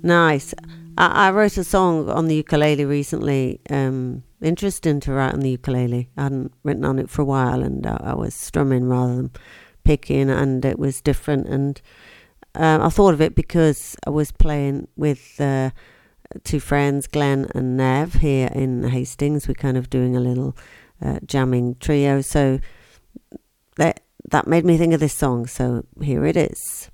Nice. I wrote a song on the ukulele recently. Interesting to write on the ukulele. I hadn't written on it for a while, and I was strumming rather than picking, and it was different. And I thought of it because I was playing with two friends, Glenn and Nev, here in Hastings. We're kind of doing a little jamming trio. So that made me think of this song. So here it is.